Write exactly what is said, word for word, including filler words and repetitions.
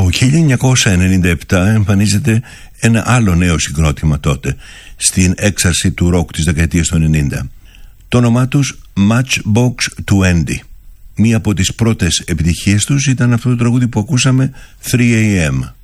Το χίλια εννιακόσια ενενήντα επτά εμφανίζεται ένα άλλο νέο συγκρότημα τότε στην έξαρση του ροκ της δεκαετίας του ενενήντα. Το όνομά τους Matchbox είκοσι. Μία από τις πρώτες επιτυχίες τους ήταν αυτό το τραγούδι που ακούσαμε, θρι έι εμ.